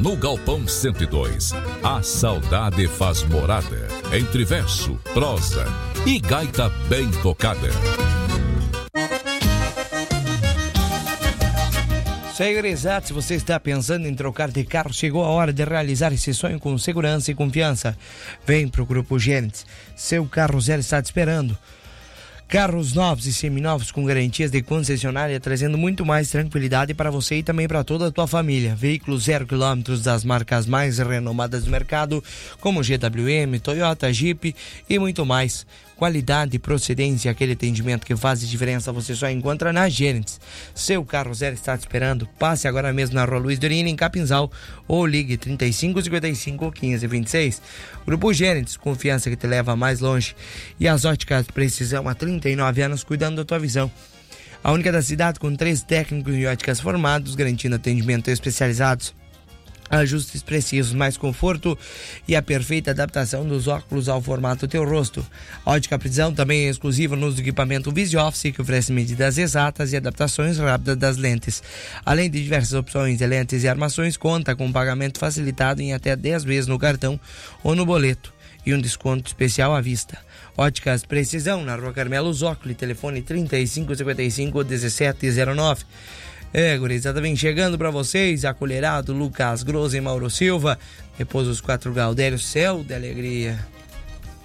no Galpão 102. A saudade faz morada entre verso, prosa e gaita bem tocada. Segurizado, se você está pensando em trocar de carro, chegou a hora de realizar esse sonho com segurança e confiança. Vem pro Grupo Gênesis, seu carro zero está te esperando. Carros novos e seminovos com garantias de concessionária, trazendo muito mais tranquilidade para você e também para toda a tua família. Veículos 0 km das marcas mais renomadas do mercado, como GWM, Toyota, Jeep e muito mais. Qualidade, procedência, aquele atendimento que faz diferença, você só encontra na Gênesis. Seu carro zero está te esperando. Passe agora mesmo na Rua Luiz Dorina, em Capinzal, ou ligue 3555 1526. Grupo Gênesis, confiança que te leva mais longe. E as óticas Precisão, há 39 anos cuidando da tua visão. A única da cidade com 3 técnicos em óticas formados, garantindo atendimento especializados, ajustes precisos, mais conforto e a perfeita adaptação dos óculos ao formato do teu rosto. A Ótica Precisão também é exclusiva no equipamento VisiOffice, que oferece medidas exatas e adaptações rápidas das lentes. Além de diversas opções de lentes e armações, conta com pagamento facilitado em até 10 vezes no cartão ou no boleto e um desconto especial à vista. Óticas Precisão, na Rua Carmelo Zócoli, telefone 3555-1709. Gurizada, vem chegando pra vocês, a Colherado, Lucas Grosso e Mauro Silva. Depois os 4 Gaudério, céu de alegria.